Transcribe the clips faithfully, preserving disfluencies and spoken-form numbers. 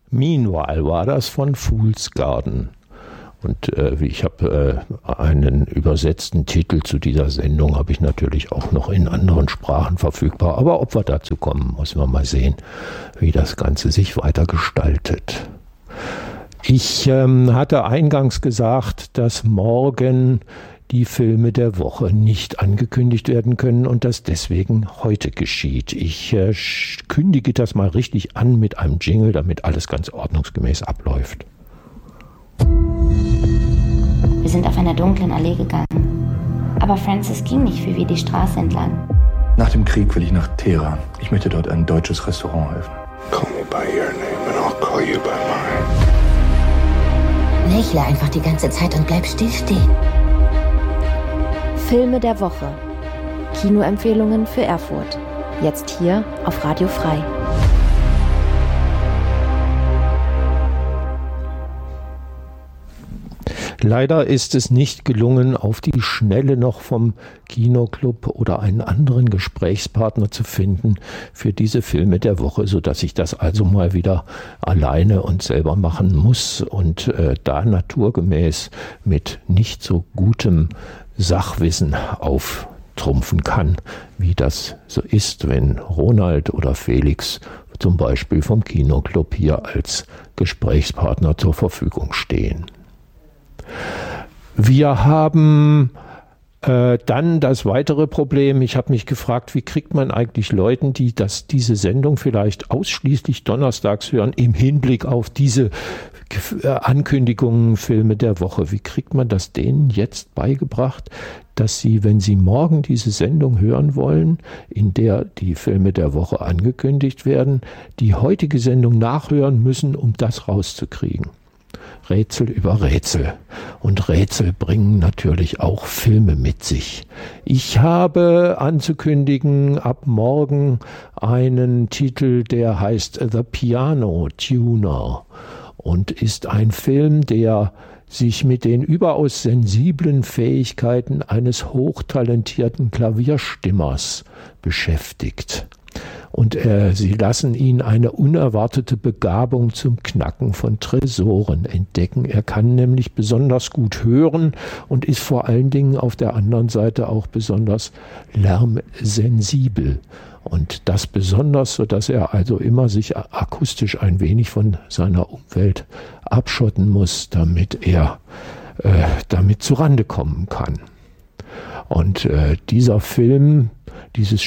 Meanwhile war das von Fool's Garden. Und äh, ich habe äh, einen übersetzten Titel zu dieser Sendung, habe ich natürlich auch noch in anderen Sprachen verfügbar. Aber ob wir dazu kommen, müssen wir mal sehen, wie das Ganze sich weiter gestaltet. Ich ähm, hatte eingangs gesagt, dass morgen die Filme der Woche nicht angekündigt werden können und das deswegen heute geschieht. Ich äh, kündige das mal richtig an mit einem Jingle, damit alles ganz ordnungsgemäß abläuft. Wir sind auf einer dunklen Allee gegangen. Aber Francis ging nicht wie wir die Straße entlang. Nach dem Krieg will ich nach Teheran. Ich möchte dort ein deutsches Restaurant öffnen. Call me by your name and I'll call you by mine. Lächle einfach die ganze Zeit und bleib still stehen. Filme der Woche. Kinoempfehlungen für Erfurt. Jetzt hier auf Radio Frei. Leider ist es nicht gelungen, auf die Schnelle noch vom Kinoclub oder einen anderen Gesprächspartner zu finden für diese Filme der Woche, sodass ich das also mal wieder alleine und selber machen muss und äh, da naturgemäß mit nicht so gutem Sachwissen auftrumpfen kann, wie das so ist, wenn Ronald oder Felix zum Beispiel vom Kinoclub hier als Gesprächspartner zur Verfügung stehen. Wir haben äh, dann das weitere Problem. Ich habe mich gefragt, wie kriegt man eigentlich Leuten, die das, diese Sendung vielleicht ausschließlich donnerstags hören, im Hinblick auf diese äh, Ankündigungen, Filme der Woche, wie kriegt man das denen jetzt beigebracht, dass sie, wenn sie morgen diese Sendung hören wollen, in der die Filme der Woche angekündigt werden, die heutige Sendung nachhören müssen, um das rauszukriegen? Rätsel über Rätsel. Und Rätsel bringen natürlich auch Filme mit sich. Ich habe anzukündigen ab morgen einen Titel, der heißt The Piano Tuner und ist ein Film, der sich mit den überaus sensiblen Fähigkeiten eines hochtalentierten Klavierstimmers beschäftigt. Und äh, sie lassen ihn eine unerwartete Begabung zum Knacken von Tresoren entdecken. Er kann nämlich besonders gut hören und ist vor allen Dingen auf der anderen Seite auch besonders lärmsensibel. Und das besonders, sodass er also immer sich akustisch ein wenig von seiner Umwelt abschotten muss, damit er äh, damit zurande kommen kann. Und äh, dieser Film, dieses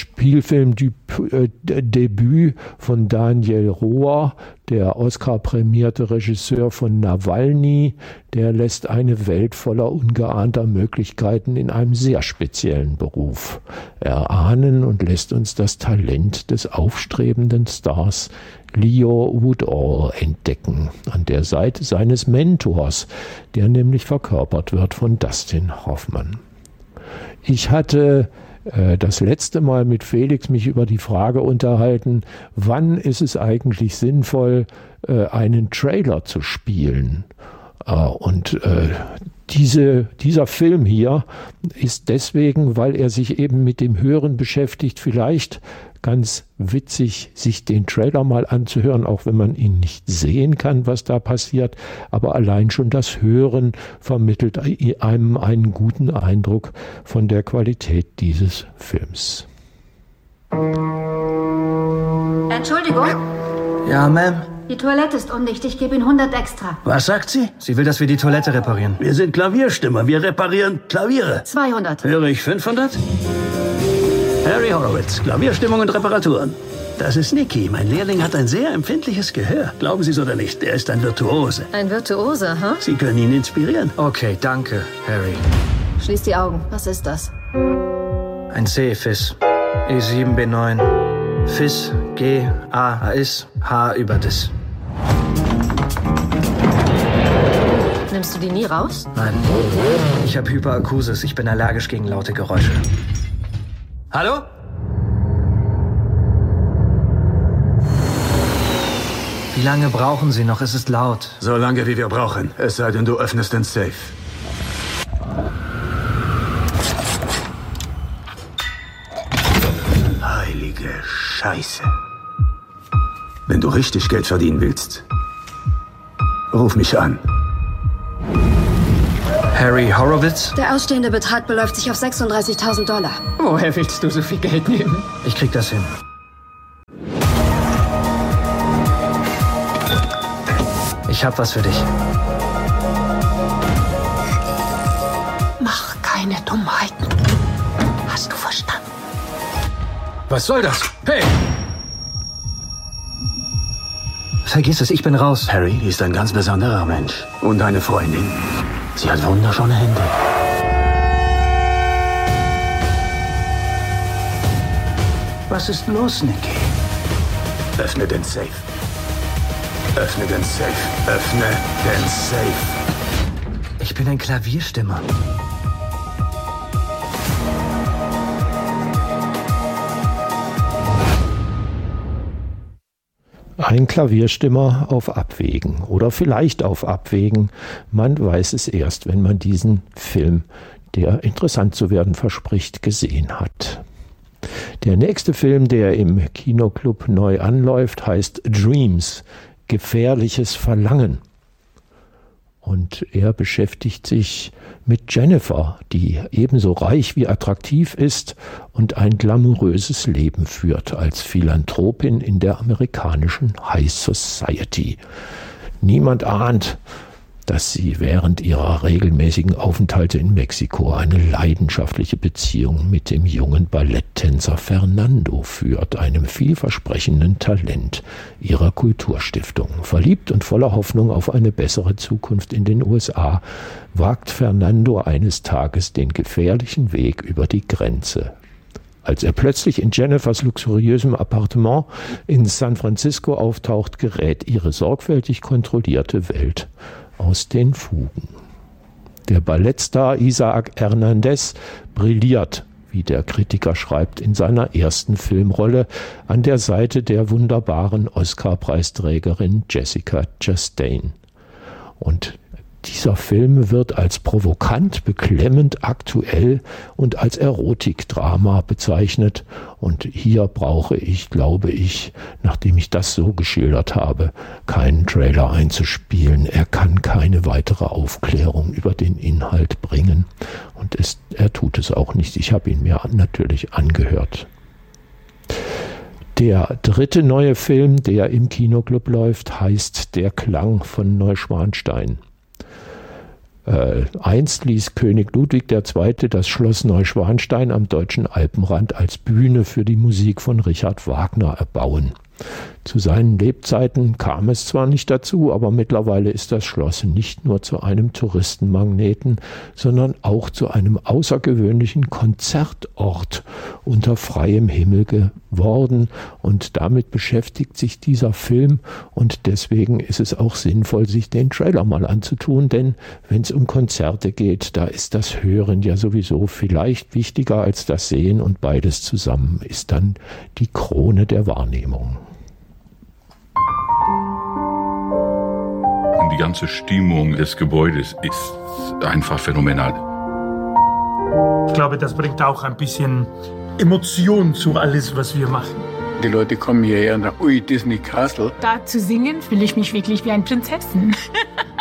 Spielfilmdebüt von Daniel Rohr, der Oscar-prämierte Regisseur von Nawalny, der lässt eine Welt voller ungeahnter Möglichkeiten in einem sehr speziellen Beruf erahnen und lässt uns das Talent des aufstrebenden Stars Leo Woodall entdecken, an der Seite seines Mentors, der nämlich verkörpert wird von Dustin Hoffman. Ich hatte äh, das letzte Mal mit Felix mich über die Frage unterhalten, wann ist es eigentlich sinnvoll, äh, einen Trailer zu spielen? Äh, und äh, diese, dieser Film hier ist deswegen, weil er sich eben mit dem Hören beschäftigt, vielleicht ganz witzig, sich den Trailer mal anzuhören, auch wenn man ihn nicht sehen kann, was da passiert. Aber allein schon das Hören vermittelt einem einen guten Eindruck von der Qualität dieses Films. Entschuldigung? Ja, Ma'am? Die Toilette ist undicht. Ich gebe Ihnen hundert extra. Was sagt sie? Sie will, dass wir die Toilette reparieren. Wir sind Klavierstimmer. Wir reparieren Klaviere. zweihundert. Höre ich fünfhundert? Harry Horowitz, Klavierstimmung und Reparaturen. Das ist Nicky. Mein Lehrling hat ein sehr empfindliches Gehör. Glauben Sie es oder nicht, er ist ein Virtuose. Ein Virtuose, ha? Huh? Sie können ihn inspirieren. Okay, danke, Harry. Schließ die Augen. Was ist das? Ein C-Fis. E sieben B neun. Fis, G, A, A is, H über dis. Nimmst du die nie raus? Nein. Ich habe Hyperakusis. Ich bin allergisch gegen laute Geräusche. Hallo? Wie lange brauchen Sie noch? Es ist laut. So lange, wie wir brauchen. Es sei denn, du öffnest den Safe. Heilige Scheiße. Wenn du richtig Geld verdienen willst, Ruf mich an. Harry Horowitz? Der ausstehende Betrag beläuft sich auf sechsunddreißigtausend Dollar. Woher willst du so viel Geld nehmen? Ich krieg das hin. Ich hab was für dich. Mach keine Dummheiten. Hast du verstanden? Was soll das? Hey! Vergiss es, ich bin raus. Harry ist ein ganz besonderer Mensch. Und eine Freundin. Sie hat wunderschöne Hände. Was ist los, Nicky? Öffne den Safe. Öffne den Safe. Öffne den Safe. Ich bin ein Klavierstimmer. Ein Klavierstimmer auf Abwägen oder vielleicht auf Abwägen. Man weiß es erst, wenn man diesen Film, der interessant zu werden verspricht, gesehen hat. Der nächste Film, der im Kinoclub neu anläuft, heißt Dreams, gefährliches Verlangen. Und er beschäftigt sich mit Jennifer, die ebenso reich wie attraktiv ist und ein glamouröses Leben führt als Philanthropin in der amerikanischen High Society. Niemand ahnt, dass sie während ihrer regelmäßigen Aufenthalte in Mexiko eine leidenschaftliche Beziehung mit dem jungen Balletttänzer Fernando führt, einem vielversprechenden Talent ihrer Kulturstiftung. Verliebt und voller Hoffnung auf eine bessere Zukunft in den U S A, wagt Fernando eines Tages den gefährlichen Weg über die Grenze. Als er plötzlich in Jennifers luxuriösem Appartement in San Francisco auftaucht, gerät ihre sorgfältig kontrollierte Welt aus den Fugen. Der Ballettstar Isaac Hernandez brilliert, wie der Kritiker schreibt, in seiner ersten Filmrolle an der Seite der wunderbaren Oscar-Preisträgerin Jessica Chastain. Und dieser Film wird als provokant, beklemmend, aktuell und als Erotikdrama bezeichnet. Und hier brauche ich, glaube ich, nachdem ich das so geschildert habe, keinen Trailer einzuspielen. Er kann keine weitere Aufklärung über den Inhalt bringen. Und es, er tut es auch nicht. Ich habe ihn mir natürlich angehört. Der dritte neue Film, der im Kinoclub läuft, heißt Der Klang von Neuschwanstein. Äh, einst ließ König Ludwig der Zweite das Schloss Neuschwanstein am deutschen Alpenrand als Bühne für die Musik von Richard Wagner erbauen. Zu seinen Lebzeiten kam es zwar nicht dazu, aber mittlerweile ist das Schloss nicht nur zu einem Touristenmagneten, sondern auch zu einem außergewöhnlichen Konzertort unter freiem Himmel geworden. Und damit beschäftigt sich dieser Film und deswegen ist es auch sinnvoll, sich den Trailer mal anzutun, denn wenn es um Konzerte geht, da ist das Hören ja sowieso vielleicht wichtiger als das Sehen und beides zusammen ist dann die Krone der Wahrnehmung. Und die ganze Stimmung des Gebäudes ist einfach phänomenal. Ich glaube, das bringt auch ein bisschen Emotion zu alles, was wir machen. Die Leute kommen hierher und sagen, ui, Disney Castle. Da zu singen, fühle ich mich wirklich wie eine Prinzessin.